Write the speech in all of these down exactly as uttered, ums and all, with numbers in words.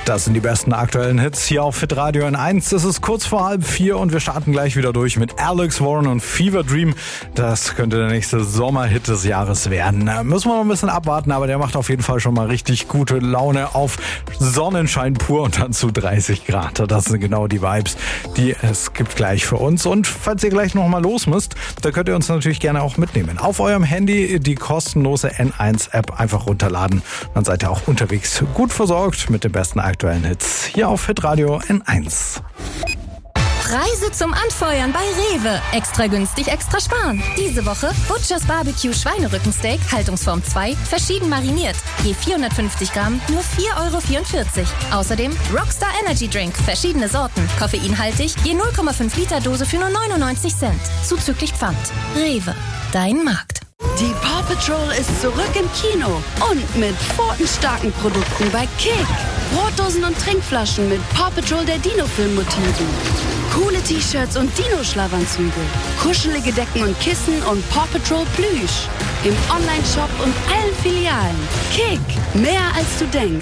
Das sind die besten aktuellen Hits hier auf Hitradio N eins. Es ist kurz vor halb vier und wir starten gleich wieder durch mit Alex Warren und Fever Dream. Das könnte der nächste Sommerhit des Jahres werden. Müssen wir noch ein bisschen abwarten, aber der macht auf jeden Fall schon mal richtig gute Laune auf Sonnenschein pur und dann zu dreißig Grad. Das sind genau die Vibes, die es gibt gleich für uns. Und falls ihr gleich noch mal los müsst, dann könnt ihr uns natürlich gerne auch mitnehmen. Auf eurem Handy die kostenlose N eins App einfach runterladen. Dann seid ihr auch unterwegs gut versorgt mit den besten aktuellen Hits hier auf Hitradio N eins. Preise zum Anfeuern bei Rewe. Extra günstig, extra sparen. Diese Woche Butchers Barbecue Schweinerückensteak, Haltungsform zwei, verschieden mariniert. Je vierhundertfünfzig Gramm, nur vier Euro vierundvierzig. Außerdem Rockstar Energy Drink, verschiedene Sorten, koffeinhaltig, je null Komma fünf Liter Dose für nur neunundneunzig Cent. Zuzüglich Pfand. Rewe, dein Markt. Die Paw Patrol ist zurück im Kino und mit pfotenstarken Produkten bei Kick. Brotdosen und Trinkflaschen mit Paw Patrol der Dino-Film-Motiven. Coole T-Shirts und Dino-Schlafanzüge. Kuschelige Decken und Kissen und Paw Patrol Plüsch. Im Online-Shop und allen Filialen. Kick, mehr als du denkst.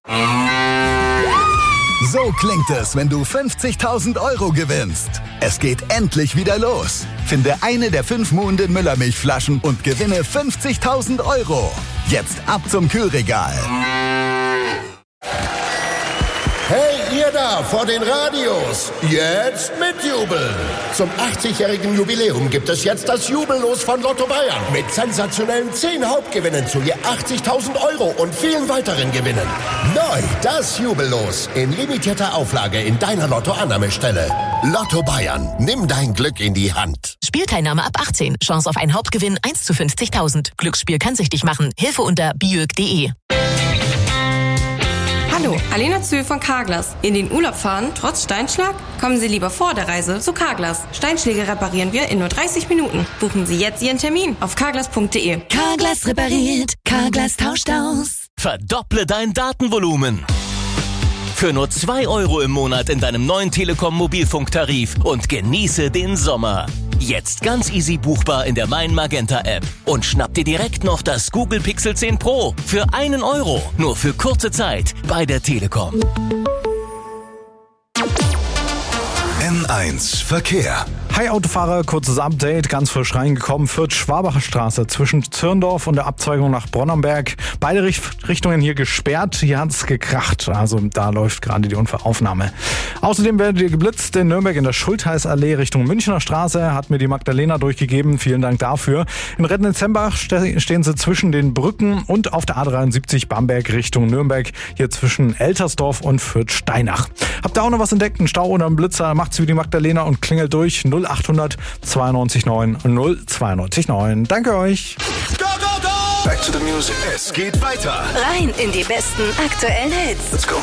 So klingt es, wenn du fünfzigtausend Euro gewinnst. Es geht endlich wieder los. Finde eine der fünf Muhnden Müllermilchflaschen und gewinne fünfzigtausend Euro. Jetzt ab zum Kühlregal. Hey, ihr da vor den Radios, jetzt mitjubeln. Zum achtzigjährigen Jubiläum gibt es jetzt das Jubellos von Lotto Bayern. Mit sensationellen zehn Hauptgewinnen zu je achtzigtausend Euro und vielen weiteren Gewinnen. Neu das Jubellos in limitierter Auflage in deiner Lotto-Annahmestelle. Lotto Bayern, nimm dein Glück in die Hand. Spielteilnahme ab achtzehn. Chance auf einen Hauptgewinn eins zu fünfzigtausend. Glücksspiel kann süchtig machen. Hilfe unter biög punkt de. Hallo, Alena Zöhl von Carglass. In den Urlaub fahren, trotz Steinschlag? Kommen Sie lieber vor der Reise zu Carglass. Steinschläge reparieren wir in nur dreißig Minuten. Buchen Sie jetzt Ihren Termin auf carglass punkt de. Carglass repariert, Carglass tauscht aus. Verdopple dein Datenvolumen. Für nur zwei Euro im Monat in deinem neuen Telekom-Mobilfunktarif und genieße den Sommer. Jetzt ganz easy buchbar in der Mein Magenta App. Und schnapp dir direkt noch das Google Pixel zehn Pro für einen Euro. Nur für kurze Zeit bei der Telekom. N eins Verkehr. Hi Autofahrer, kurzes Update, ganz frisch reingekommen. Fürth-Schwabacher Straße zwischen Zirndorf und der Abzweigung nach Bronnenberg. Beide Richtungen hier gesperrt, hier hat's gekracht. Also da läuft gerade die Unfallaufnahme. Außerdem werdet ihr geblitzt in Nürnberg in der Schultheißallee Richtung Münchner Straße. Hat mir die Magdalena durchgegeben, vielen Dank dafür. In Rednitzembach stehen sie zwischen den Brücken und auf der A dreiundsiebzig Bamberg Richtung Nürnberg. Hier zwischen Eltersdorf und Fürth-Steinach. Habt ihr auch noch was entdeckt? Ein Stau oder ein Blitzer? Macht's wie die Magdalena und klingelt durch. null achthundert zweiundneunzig neun null zweiundneunzig neun. Danke euch. Go, go, go! Back to the music. Es geht weiter. Rein in die besten aktuellen Hits. Let's go.